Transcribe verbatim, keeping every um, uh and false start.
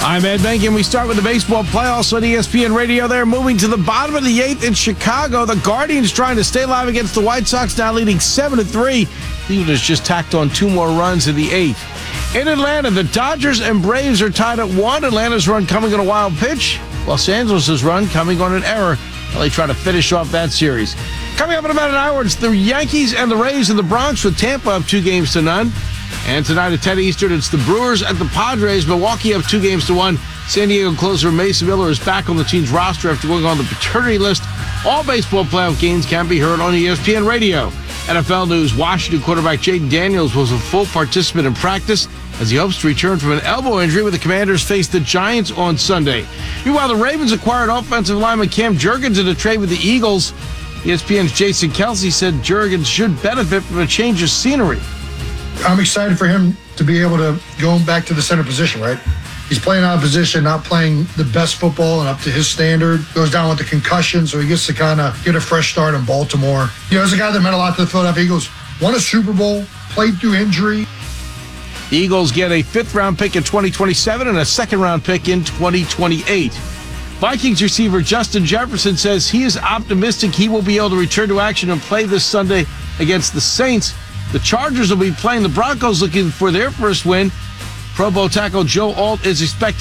I'm Ed Benkin. We start with the baseball playoffs on E S P N Radio. They're moving to the bottom of the eighth in Chicago. The Guardians trying to stay alive against the White Sox, now leading seven to three. Cleveland has just tacked on two more runs in the eighth. In Atlanta, the Dodgers and Braves are tied at one. Atlanta's run coming on a wild pitch. Los Angeles' run coming on an error. Well, they try to finish off that series. Coming up in about an hour, it's the Yankees and the Rays in the Bronx with Tampa up two games to none. And tonight at ten Eastern, it's the Brewers at the Padres. Milwaukee up two games to one. San Diego closer Mason Miller is back on the team's roster after going on the paternity list. All baseball playoff games can be heard on E S P N Radio. N F L news, Washington quarterback Jaden Daniels was a full participant in practice as he hopes to return from an elbow injury when the Commanders face the Giants on Sunday. Meanwhile, the Ravens acquired offensive lineman Cam Jurgens in a trade with the Eagles. E S P N's Jason Kelsey said Jurgens should benefit from a change of scenery. I'm excited for him to be able to go back to the center position, right? He's playing out of position, not playing the best football and up to his standard. Goes down with the concussion, so he gets to kind of get a fresh start in Baltimore. You know, as a guy that meant a lot to the Philadelphia Eagles, won a Super Bowl, played through injury. The Eagles get a fifth-round pick in twenty twenty-seven and a second-round pick in twenty twenty-eight. Vikings receiver Justin Jefferson says he is optimistic he will be able to return to action and play this Sunday against the Saints. The Chargers will be playing the Broncos looking for their first win. Pro Bowl tackle Joe Alt is expected